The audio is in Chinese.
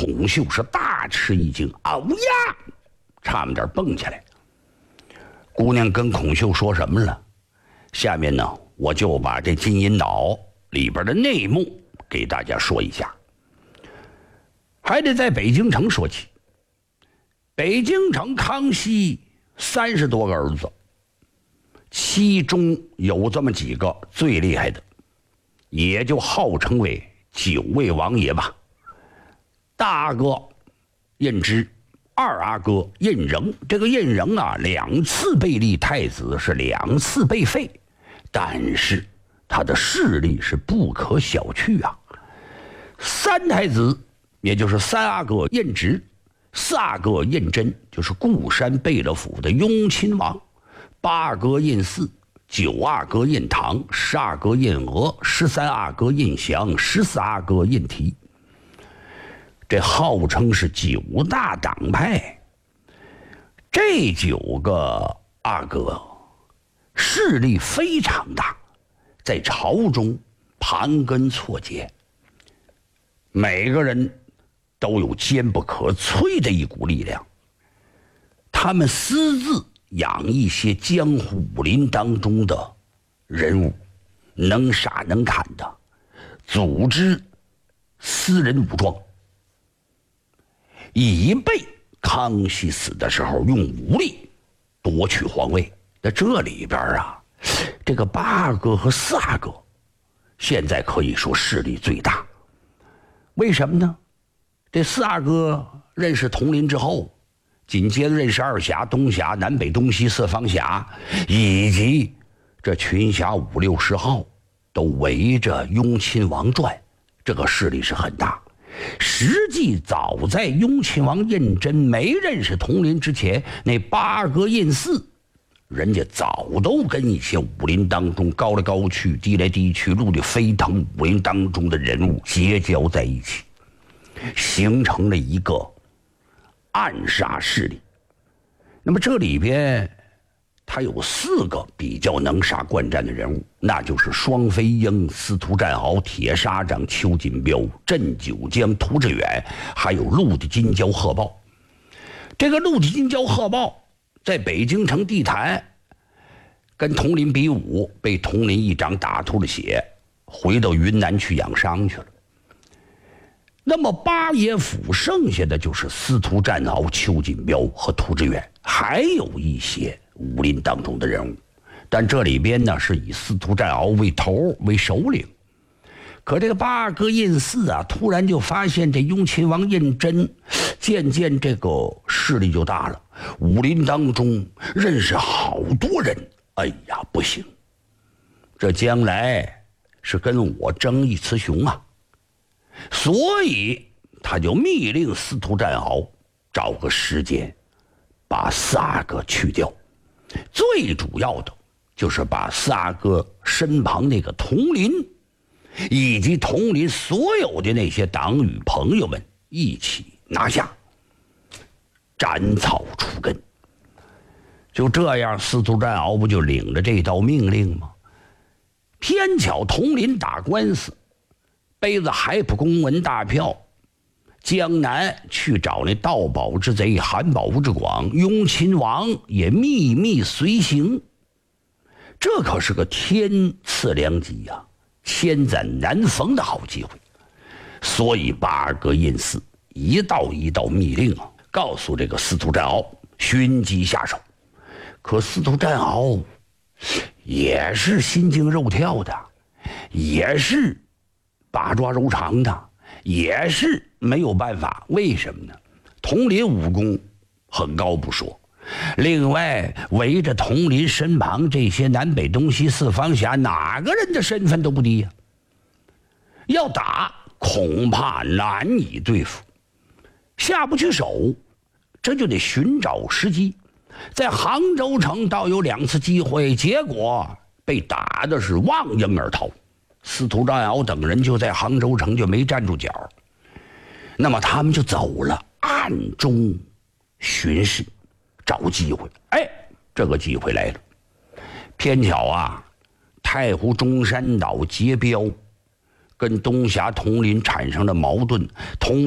巩秀是大吃一惊，嗷呀，差点蹦起来。姑娘跟孔秀说什么了？下面呢，我就把这金银岛里边的内幕给大家说一下。还得在北京城说起。北京城康熙30多个儿子，其中有这么几个最厉害的，也就号称为9位王爷吧。大阿哥胤支，二阿哥胤禛，这个胤禛啊2次被立太子，是2次被废，但是他的势力是不可小觑啊。3太子，也就是3阿哥胤直，4阿哥胤禛，就是固山贝勒府的雍亲王；8阿哥胤祀，9阿哥胤堂，10阿哥胤娥，13阿哥胤祥，14阿哥胤提。这号称是9大党派。这9个阿哥势力非常大，在朝中盘根错节，每个人都有坚不可摧的一股力量。他们私自养一些江湖武林当中的人物，能杀能砍的，组织私人武装，以备康熙死的时候用武力夺取皇位。那这里边啊，这个8阿哥和4阿哥现在可以说势力最大。为什么呢？这4阿哥认识统领之后，紧接着认识二辖、东辖、南北东西4方辖，以及这群辖5、6、10号都围着雍亲王转，这个势力是很大。实际早在雍亲王胤禛没认识统领之前，那8阿哥胤祀，人家早都跟一些武林当中高来高去、低来低去、陆地飞腾武林当中的人物结交在一起，形成了一个暗杀势力。那么这里边他有4个比较能杀惯战的人物，那就是双飞鹰、司徒战鳌、铁砂掌邱锦标、镇九江涂志远，还有陆地金蛟贺豹。这个陆地金蛟贺豹在北京城地坛跟统领比武，被统领一掌打吐了血，回到云南去养伤去了。那么八爷府剩下的就是司徒战鳌、邱锦标和涂志远，还有一些武林当中的人物，但这里边呢是以司徒战鳌为头为首领。可这个8阿哥胤祀啊，突然就发现这雍亲王胤禛渐渐这个势力就大了，武林当中认识好多人，哎呀不行，这将来是跟我争一雌雄啊！所以他就密令司徒战鳌找个时间把4阿哥去掉，最主要的就是把4阿哥身旁那个统领以及统领所有的那些党羽朋友们一起拿下，斩草除根。就这样，司徒战鳌不就领着这道命令吗？偏巧统领打官司，背着海浦公文大票，江南去找那盗宝之贼韩宝之广，雍亲王也秘密随行。这可是个天赐良机呀，千载难逢的好机会。所以8阿哥胤祀一道一道密令啊，告诉这个司徒战鳌寻机下手。可司徒战鳌也是心惊肉跳的，也是把抓揉肠的，也是没有办法。为什么呢？统领武功很高不说，另外围着统领身旁这些南北东西4方辖，哪个人的身份都不低呀，要打恐怕难以对付，下不去手，这就得寻找时机。在杭州城倒有2次机会，结果被打的是忘缨而逃。司徒战鳌等人就在杭州城就没站住脚，那么他们就走了，暗中巡视，找机会。哎，这个机会来了，偏巧啊，太湖中山岛结标跟东峡统领产生了矛盾，